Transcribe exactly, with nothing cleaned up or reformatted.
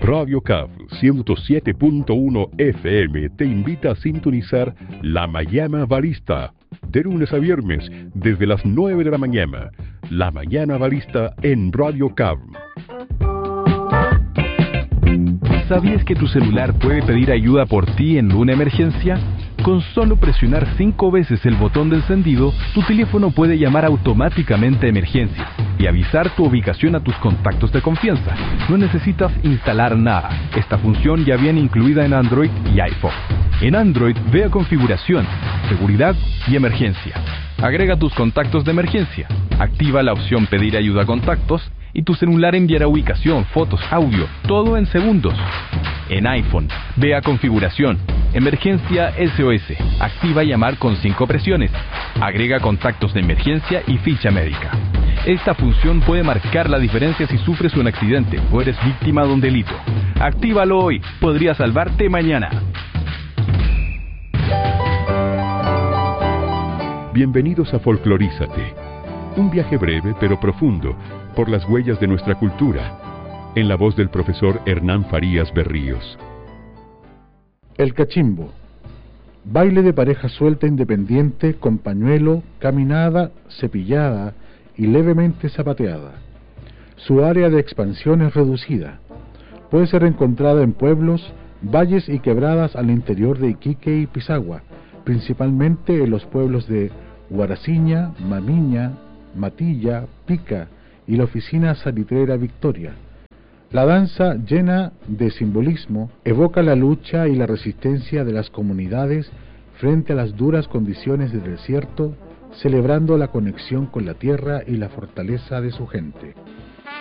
Radio C A V ciento siete punto uno F M te invita a sintonizar La Mañana Barista, de lunes a viernes, desde las nueve de la mañana. La Mañana Barista en Radio C A V. ¿Sabías que tu celular puede pedir ayuda por ti en una emergencia? Con solo presionar cinco veces el botón de encendido, tu teléfono puede llamar automáticamente a emergencias y avisar tu ubicación a tus contactos de confianza. No necesitas instalar nada. Esta función ya viene incluida en Android y iPhone. En Android, ve a Configuración, Seguridad y Emergencia. Agrega tus contactos de emergencia. Activa la opción Pedir ayuda a contactos y tu celular enviará ubicación, fotos, audio, todo en segundos. En iPhone, ve a Configuración, Emergencia S O S. Activa llamar con cinco presiones. Agrega contactos de emergencia y ficha médica. Esta función puede marcar la diferencia si sufres un accidente o eres víctima de un delito. Actívalo hoy, podría salvarte mañana. Bienvenidos a Folclorízate, un viaje breve pero profundo por las huellas de nuestra cultura, en la voz del profesor Hernán Farías Berríos. El cachimbo, baile de pareja suelta independiente con pañuelo, caminada, cepillada y levemente zapateada. Su área de expansión es reducida. Puede ser encontrada en pueblos, valles y quebradas al interior de Iquique y Pisagua, principalmente en los pueblos de Huaraciña, Mamiña, Matilla, Pica y la oficina salitrera Victoria. La danza, llena de simbolismo, evoca la lucha y la resistencia de las comunidades frente a las duras condiciones del desierto, celebrando la conexión con la tierra y la fortaleza de su gente.